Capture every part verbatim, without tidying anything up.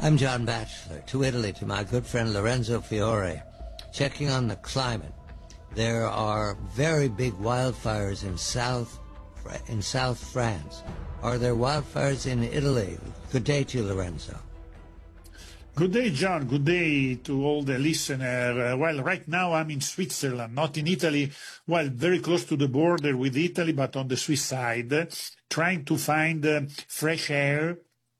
I'm John Batchelor, to Italy, to my good friend Lorenzo Fiore, checking on the climate. There are very big wildfires in South in South France. Are there wildfires in Italy? Good day to you, Lorenzo. Good day, John. Good day to all the listeners. Uh, well, right now I'm in Switzerland, not in Italy. Well, very close to the border with Italy, but on the Swiss side, uh, trying to find uh, fresh air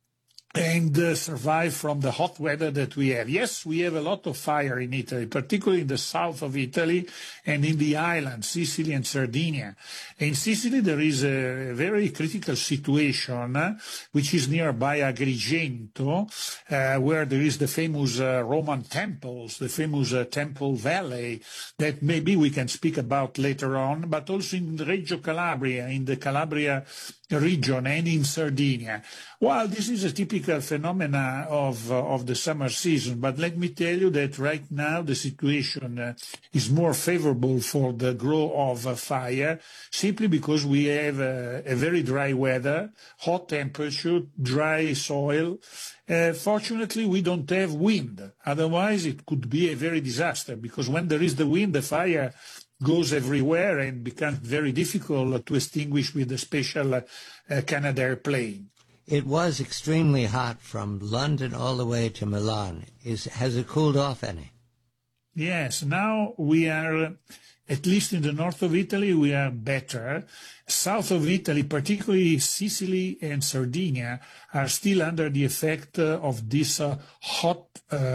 and uh, survive from the hot weather that we have. Yes, we have a lot of fire in Italy, particularly in the south of Italy and in the islands, Sicily and Sardinia. In Sicily, there is a very critical situation, uh, which is nearby Agrigento, uh, where there is the famous uh, Roman temples, the famous uh, Temple Valley, that maybe we can speak about later on, but also in Reggio Calabria, in the Calabria region and in Sardinia. Well, this is a typical phenomena of uh, of the summer season, but let me tell you that right now the situation uh, is more favorable for the growth of uh, fire, simply because we have uh, a very dry weather, hot temperature, dry soil. Uh, fortunately, we don't have wind. Otherwise, it could be a very disaster, because when there is the wind, the fire goes everywhere and becomes very difficult to extinguish with a special uh, Canadair plane. It was extremely hot from London all the way to Milan. Is, has it cooled off any? Yes, now we are, at least in the north of Italy, we are better. South of Italy, particularly Sicily and Sardinia, are still under the effect uh, of this uh, hot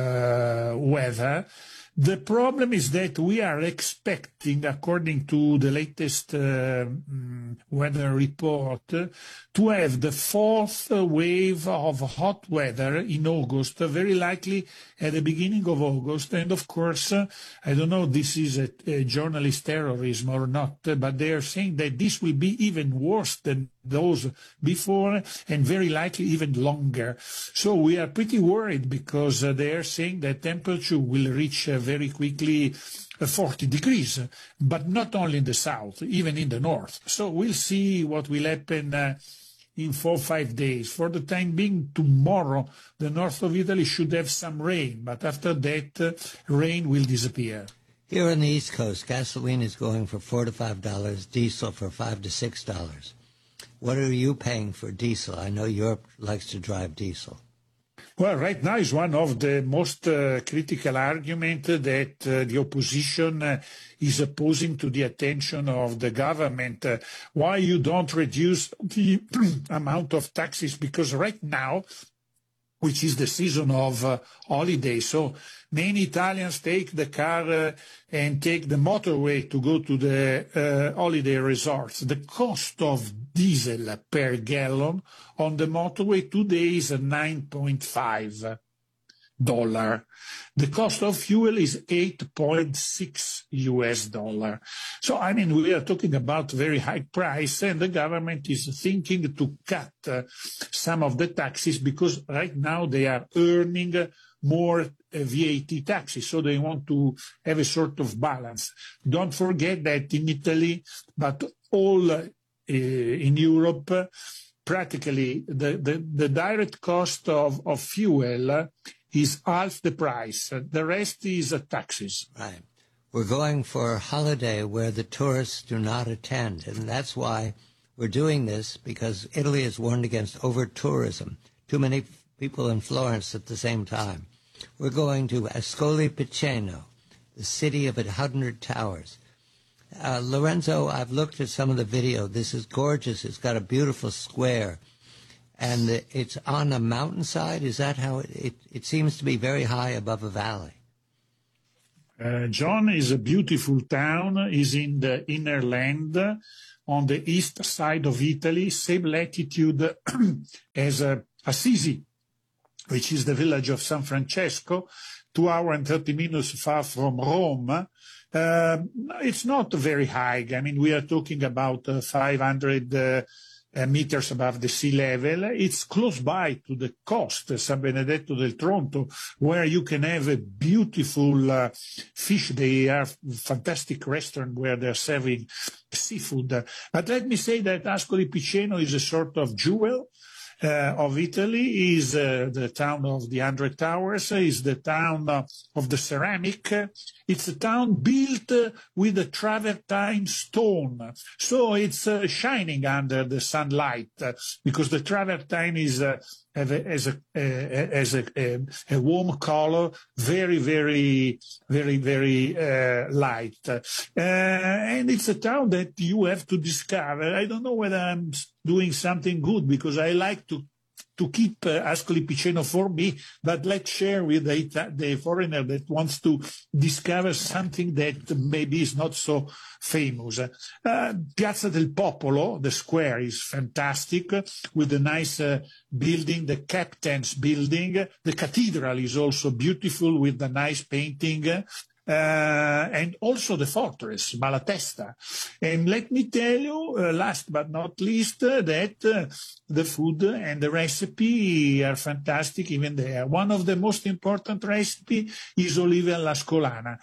uh, weather. The problem is that we are expecting, according to the latest uh, weather report, to have the fourth wave of hot weather in August, very likely at the beginning of August. And of course, uh, I don't know if this is a, a journalist terrorism or not, but they are saying that this will be even worse than those before and very likely even longer. So we are pretty worried, because uh, they are saying that temperature will reach uh, very quickly uh, forty degrees, but not only in the south, even in the north. So we'll see what will happen uh, in four or five days. For the time being, tomorrow, the north of Italy should have some rain, but after that, uh, rain will disappear. Here on the East Coast, gasoline is going for four to five dollars, diesel for five to six dollars. What are you paying for diesel? I know Europe likes to drive diesel. Well, right now is one of the most uh, critical arguments that uh, the opposition uh, is opposing to the attention of the government. Uh, why you don't reduce the amount of taxes? Because right now, which is the season of uh, holidays, so many Italians take the car uh, and take the motorway to go to the uh, holiday resorts. The cost of diesel per gallon on the motorway today is nine point five dollars. The cost of fuel is eight point six U S dollar. So, I mean, we are talking about very high price, and the government is thinking to cut uh, some of the taxes, because right now they are earning uh, more uh, V A T taxes, so they want to have a sort of balance. Don't forget that in Italy, but all uh, in Europe, uh, practically the, the, the direct cost of, of fuel uh, is half the price. Uh, the rest is uh, taxes. Right. We're going for a holiday where the tourists do not attend, and that's why we're doing this, because Italy has warned against over-tourism. Too many people in Florence at the same time. We're going to Ascoli Piceno, the city of a hundred towers. Uh, Lorenzo, I've looked at some of the video. This is gorgeous. It's got a beautiful square, and it's on a mountainside. Is that how it, it, it seems to be very high above a valley? Uh, John is a beautiful town, is in the inner land on the east side of Italy, same latitude as uh, Assisi, which is the village of San Francesco, two hours and thirty minutes far from Rome. Uh, it's not very high. I mean, we are talking about uh, five hundred uh, uh, meters above the sea level. It's close by to the coast, San Benedetto del Tronto, where you can have a beautiful uh, fish. They are fantastic restaurant where they're serving seafood. But let me say that Ascoli Piceno is a sort of jewel. uh, of Italy is uh, the town of the Hundred Towers, is the town uh, of the ceramic. It's a town built uh, with a travertine stone. So it's uh, shining under the sunlight uh, because the travertine is uh, as a, as a, a, a warm color, very, very, very, very uh, light. Uh, and it's a town that you have to discover. I don't know whether I'm doing something good because I like to to keep uh, Ascoli Piceno for me, but let's share with the, the foreigner that wants to discover something that maybe is not so famous. Uh, Piazza del Popolo, the square, is fantastic with a nice uh, building, the Captain's building. The cathedral is also beautiful with the nice painting. Uh, and also the fortress, Malatesta. And let me tell you, uh, last but not least, uh, that uh, the food and the recipe are fantastic even there. One of the most important recipe is olive all'ascolana.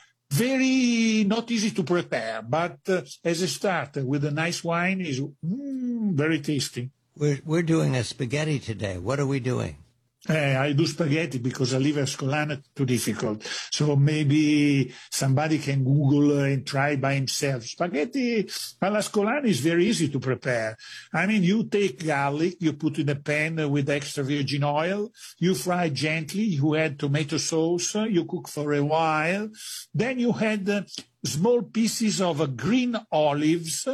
Very not easy to prepare, but uh, as a start with a nice wine is mm, very tasty. We're, we're doing a spaghetti today. What are we doing? Uh, I do spaghetti because olive all'ascolana too difficult. So maybe somebody can Google and try by himself. Spaghetti all'ascolana is very easy to prepare. I mean, you take garlic, you put in a pan with extra virgin oil, you fry gently, you add tomato sauce, you cook for a while, then you add uh, small pieces of uh, green olives,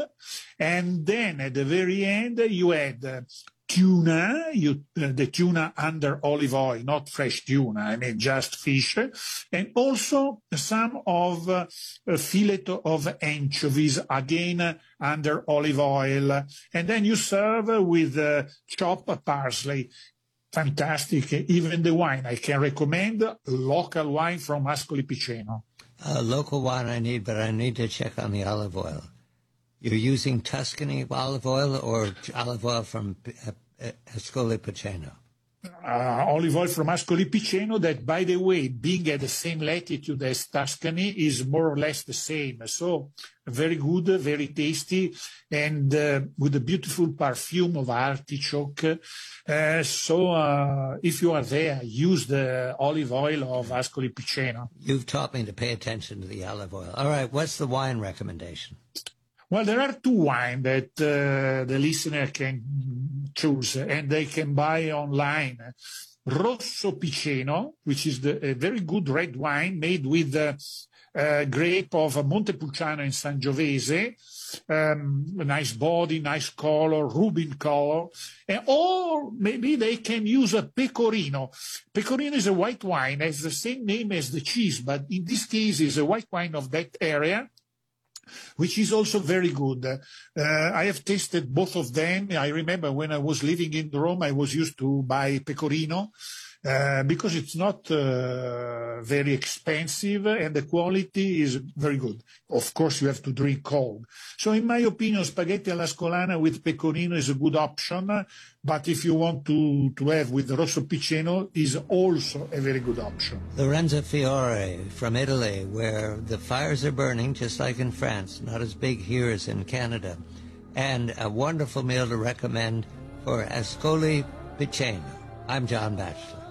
and then at the very end you add uh, tuna, you, uh, the tuna under olive oil, not fresh tuna, I mean just fish, and also some of uh, a fillet of anchovies, again uh, under olive oil, and then you serve with uh, chopped parsley. Fantastic. Even the wine, I can recommend local wine from Ascoli Piceno. Uh, local wine I need, but I need to check on the olive oil. You're using Tuscany olive oil or olive oil from uh, uh, Ascoli Piceno? Uh, olive oil from Ascoli Piceno that, by the way, being at the same latitude as Tuscany, is more or less the same. So very good, very tasty, and uh, with a beautiful perfume of artichoke. Uh, so uh, if you are there, use the olive oil of Ascoli Piceno. You've taught me to pay attention to the olive oil. All right, what's the wine recommendation? Well, there are two wines that uh, the listener can choose, and they can buy online. Rosso Piceno, which is the, a very good red wine made with uh, uh, grape of Montepulciano and Sangiovese, um, a nice body, nice color, rubin color, and, or maybe they can use a Pecorino. Pecorino is a white wine, has the same name as the cheese, but in this case is a white wine of that area, which is also very good. Uh, I have tasted both of them. I remember when I was living in Rome, I was used to buy Pecorino uh, because it's not uh, very expensive and the quality is very good. Of course, you have to drink cold. So in my opinion, spaghetti all'ascolana with Pecorino is a good option, but if you want to, to have with Rosso Piceno, is also a very good option. Lorenzo Fiore from Italy, where the fires are burning, just like in France, not as big here as in Canada, and a wonderful meal to recommend for Ascoli Piceno. I'm John Batchelor.